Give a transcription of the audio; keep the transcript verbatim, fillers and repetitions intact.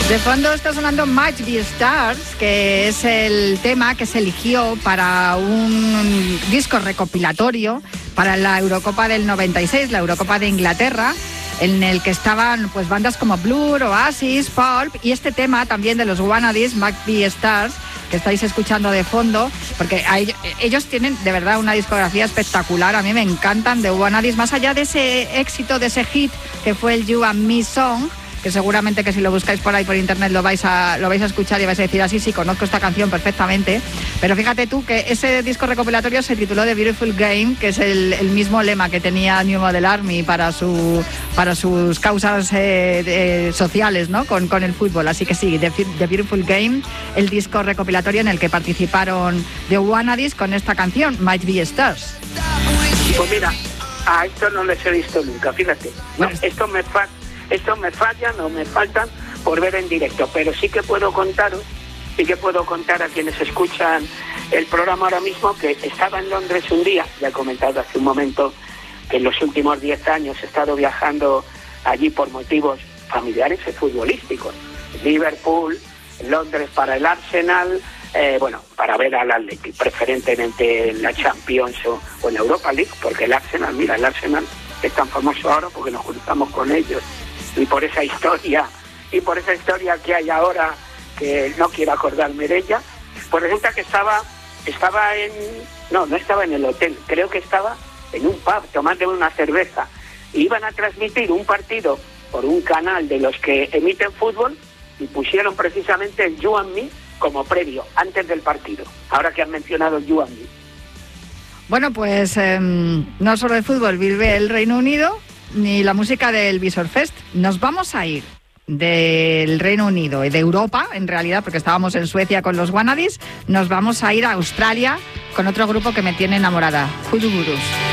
De fondo está sonando Might Be Stars, que es el tema que se eligió para un disco recopilatorio para la Eurocopa del noventa y seis, la Eurocopa de Inglaterra, en el que estaban pues bandas como Blur, Oasis, Pulp, y este tema también de los Wannadies, Might Be Stars, que estáis escuchando de fondo, porque hay, ellos tienen de verdad una discografía espectacular. A mí me encantan The Wannadies, más allá de ese éxito, de ese hit que fue el You and Me Song, que seguramente que si lo buscáis por ahí por internet lo vais a lo vais a escuchar y vais a decir así, sí, conozco esta canción perfectamente. Pero fíjate tú que ese disco recopilatorio se tituló The Beautiful Game, que es el, el mismo lema que tenía New Model Army para su para sus causas eh, de, sociales, ¿no? Con, con el fútbol. Así que sí, The, The Beautiful Game, el disco recopilatorio en el que participaron The Wannadies con esta canción, Might Be Stars. Pues mira, a esto no les he visto nunca, fíjate. No, esto me fa Esto me fallan o me faltan por ver en directo, pero sí que puedo contaros, sí que puedo contar a quienes escuchan el programa ahora mismo que estaba en Londres un día, ya he comentado hace un momento que en los últimos diez años he estado viajando allí por motivos familiares y futbolísticos. Liverpool, Londres para el Arsenal, eh, bueno, para ver al Athletic, preferentemente en la Champions o, o en la Europa League, porque el Arsenal, mira, el Arsenal es tan famoso ahora porque nos juntamos con ellos. Y por esa historia, y por esa historia que hay ahora, que no quiero acordarme de ella, pues resulta que estaba, estaba en, no, no estaba en el hotel, creo que estaba en un pub tomando una cerveza. Y iban a transmitir un partido por un canal de los que emiten fútbol y pusieron precisamente el You and Me como previo, antes del partido, ahora que han mencionado el You and Me. Bueno, pues eh, no solo el fútbol vive el Reino Unido, ni la música del Visor Fest. Nos vamos a ir del Reino Unido y de Europa, en realidad, porque estábamos en Suecia con los Wannadies, nos vamos a ir a Australia con otro grupo que me tiene enamorada, Hoodoo Gurus.